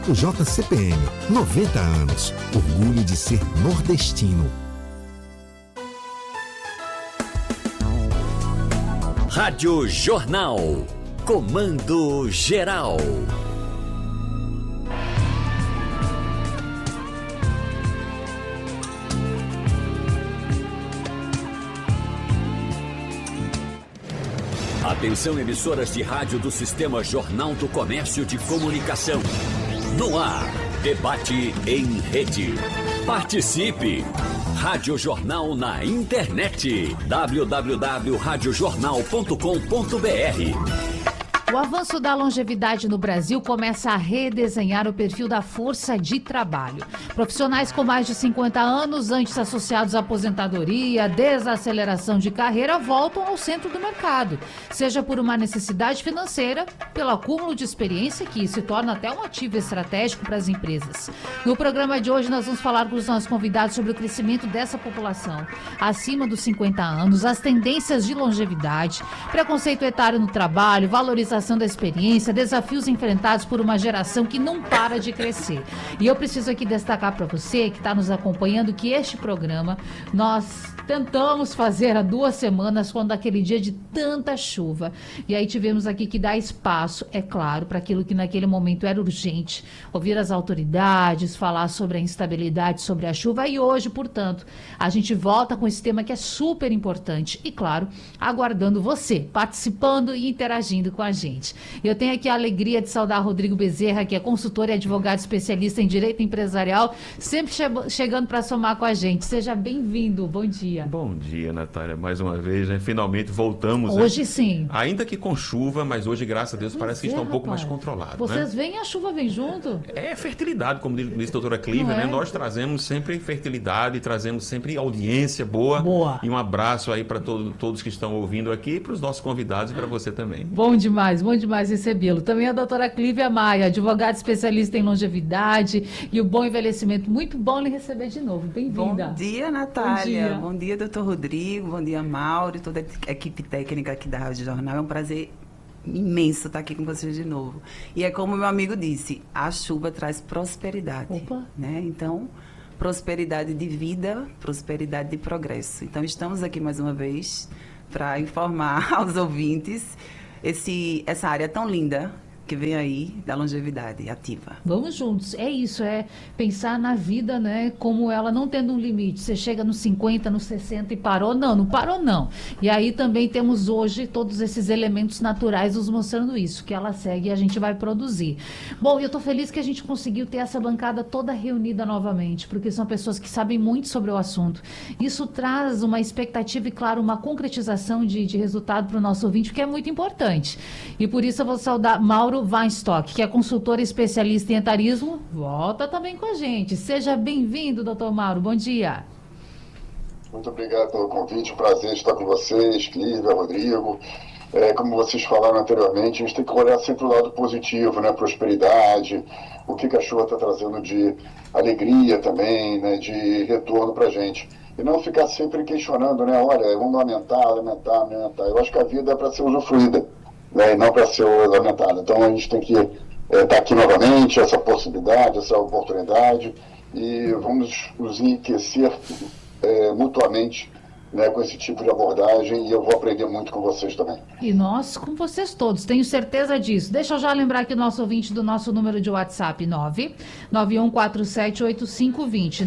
Grupo JCPM, 90 anos. Orgulho de ser nordestino. Rádio Jornal. Comando Geral. Atenção, emissoras de rádio do Sistema Jornal do Comércio de Comunicação. No ar, debate em rede. Participe! Rádio Jornal na internet. www.radiojornal.com.br. O avanço da longevidade no Brasil começa a redesenhar o perfil da força de trabalho. Profissionais com mais de 50 anos, antes associados à aposentadoria, desaceleração de carreira, voltam ao centro do mercado, seja por uma necessidade financeira, pelo acúmulo de experiência, que se torna até um ativo estratégico para as empresas. No programa de hoje, nós vamos falar com os nossos convidados sobre o crescimento dessa população acima dos 50 anos, as tendências de longevidade, preconceito etário no trabalho, valorização da experiência, desafios enfrentados por uma geração que não para de crescer. E eu preciso aqui destacar para você que está nos acompanhando que este programa nós tentamos fazer há 2 semanas, quando aquele dia de tanta chuva. E aí tivemos aqui que dar espaço, é claro, para aquilo que naquele momento era urgente. Ouvir as autoridades, falar sobre a instabilidade, sobre a chuva. E hoje, portanto, a gente volta com esse tema que é super importante. E, claro, aguardando você, participando e interagindo com a gente. Eu tenho aqui a alegria de saudar Rodrigo Bezerra, que é consultor e advogado especialista em direito empresarial, sempre chegando para somar com a gente. Seja bem-vindo. Bom dia. Bom dia, Natália. Mais uma vez, né? Finalmente voltamos. Hoje, né? Sim. Ainda que com chuva, mas hoje, graças a Deus, parece que está um pouco mais controlado. Vocês veem, a chuva vem junto? É fertilidade, como disse a doutora Clívia, né? Nós trazemos sempre fertilidade, trazemos sempre audiência boa. E um abraço aí para todos que estão ouvindo aqui, para os nossos convidados e para você também. Bom demais recebê-lo. Também a doutora Clívia Maia, advogada especialista em longevidade e o bom envelhecimento. Muito bom lhe receber de novo. Bem-vinda. Bom dia, Natália. Bom dia, doutor Rodrigo. Bom dia, Mauro e toda a equipe técnica aqui da Rádio Jornal. É um prazer imenso estar aqui com vocês de novo. E é como meu amigo disse, a chuva traz prosperidade. Opa. Né? Então, prosperidade de vida, prosperidade de progresso. Então, estamos aqui mais uma vez para informar aos ouvintes essa área tão linda que vem aí da longevidade ativa. Vamos juntos, é isso, é pensar na vida, né, como ela não tendo um limite. Você chega nos 50, nos 60 e parou? Não parou não. E aí também temos hoje todos esses elementos naturais nos mostrando isso, que ela segue e a gente vai produzir. Bom, eu estou feliz que a gente conseguiu ter essa bancada toda reunida novamente, porque são pessoas que sabem muito sobre o assunto. Isso traz uma expectativa e, claro, uma concretização de resultado para o nosso ouvinte, que é muito importante. E por isso eu vou saudar Mauro Weinstock, que é consultor e especialista em etarismo, volta também com a gente. Seja bem-vindo, doutor Mauro. Bom dia. Muito obrigado pelo convite. Um prazer estar com vocês, Clívia, Rodrigo. Como vocês falaram anteriormente, a gente tem que olhar sempre o lado positivo, né? Prosperidade, o que a chuva está trazendo de alegria também, né? De retorno para a gente. E não ficar sempre questionando, né? Olha, vamos lamentar. Eu acho que a vida é para ser usufruída, né, e não para ser lamentada. Então a gente tem que estar aqui novamente, essa possibilidade, essa oportunidade, e vamos nos enriquecer mutuamente, né, com esse tipo de abordagem, e eu vou aprender muito com vocês também. E nós com vocês todos, tenho certeza disso. Deixa eu já lembrar aqui o nosso ouvinte do nosso número de WhatsApp, 991478520,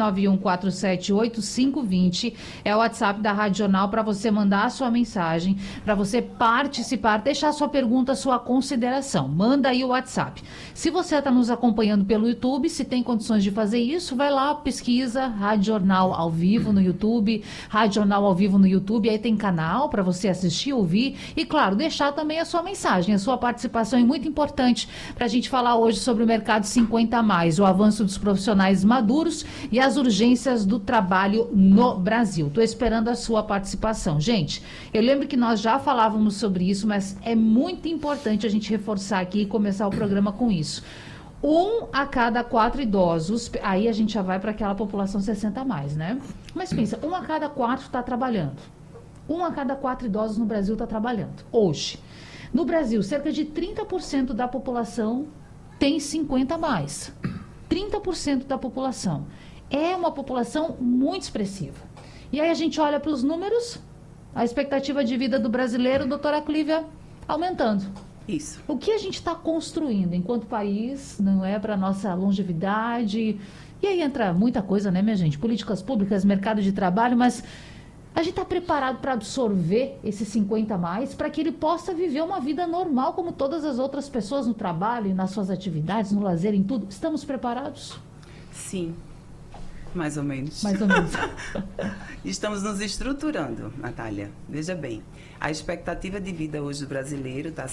991478520, é o WhatsApp da Rádio Jornal para você mandar a sua mensagem, para você participar, deixar a sua pergunta, a sua consideração. Manda aí o WhatsApp. Se você está nos acompanhando pelo YouTube, se tem condições de fazer isso, vai lá, pesquisa Rádio Jornal ao vivo no YouTube, Rádio Jornal ao vivo no YouTube, aí tem canal para você assistir, ouvir e, claro, deixar também a sua mensagem, a sua participação é muito importante para a gente falar hoje sobre o mercado 50+, o avanço dos profissionais maduros e as urgências do trabalho no Brasil. Estou esperando a sua participação. Gente, eu lembro que nós já falávamos sobre isso, mas é muito importante a gente reforçar aqui e começar o programa com isso. 1 a cada 4 idosos, aí a gente já vai para aquela população 60+, né? Mas pensa, 1 a cada 4 está trabalhando. 1 a cada 4 idosos no Brasil está trabalhando, hoje. No Brasil, cerca de 30% da população tem 50 a mais. 30% da população. É uma população muito expressiva. E aí a gente olha para os números, a expectativa de vida do brasileiro, doutora Clívia, aumentando. Isso. O que a gente está construindo enquanto país, não é, para a nossa longevidade? E aí entra muita coisa, né, minha gente? Políticas públicas, mercado de trabalho, mas a gente está preparado para absorver esses 50 a mais, para que ele possa viver uma vida normal, como todas as outras pessoas no trabalho, nas suas atividades, no lazer, em tudo? Estamos preparados? Sim. Mais ou menos. Mais ou menos. Estamos nos estruturando, Natália. Veja bem, a expectativa de vida hoje do brasileiro está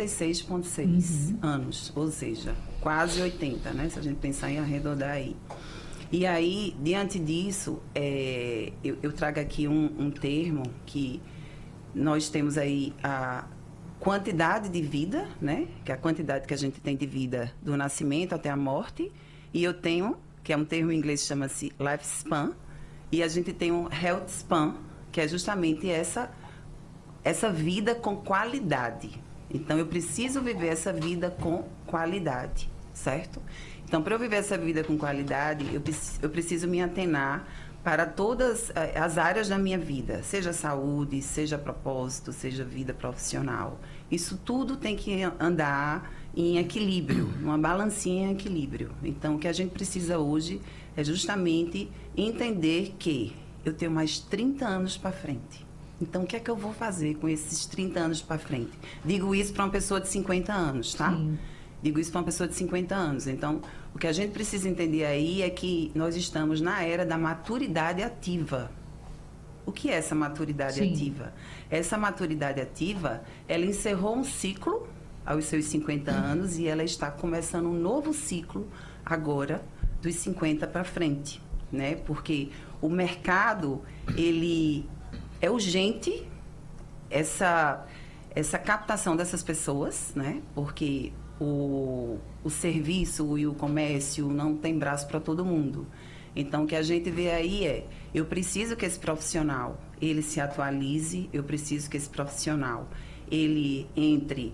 76,6 anos, ou seja, quase 80, né? Se a gente pensar em arredondar aí. E aí, diante disso, eu trago aqui um termo que nós temos aí a quantidade de vida, né? Que é a quantidade que a gente tem de vida do nascimento até a morte. E eu tenho, que é um termo em inglês que chama-se lifespan, e a gente tem um health span, que é justamente essa vida com qualidade. Então, eu preciso viver essa vida com qualidade, certo? Então, para eu viver essa vida com qualidade, eu preciso me atenar para todas as áreas da minha vida, seja saúde, seja propósito, seja vida profissional. Isso tudo tem que andar em equilíbrio, numa balancinha em equilíbrio. Então, o que a gente precisa hoje é justamente entender que eu tenho mais 30 anos para frente. Então, o que é que eu vou fazer com esses 30 anos para frente? Digo isso para uma pessoa de 50 anos, tá? Sim. Digo isso para uma pessoa de 50 anos. Então, o que a gente precisa entender aí é que nós estamos na era da maturidade ativa. O que é essa maturidade ativa? Essa maturidade ativa, ela encerrou um ciclo aos seus 50 anos e ela está começando um novo ciclo agora, dos 50 para frente, né? Porque o mercado, ele é urgente, essa captação dessas pessoas, né? Porque o serviço e o comércio não tem braço para todo mundo. Então, o que a gente vê aí eu preciso que esse profissional, ele se atualize, eu preciso que esse profissional, ele entre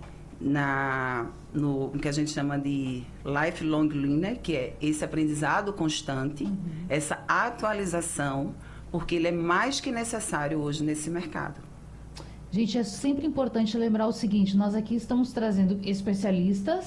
no que a gente chama de lifelong learner, que é esse aprendizado constante, essa atualização, porque ele é mais que necessário hoje nesse mercado. Gente, é sempre importante lembrar o seguinte, nós aqui estamos trazendo especialistas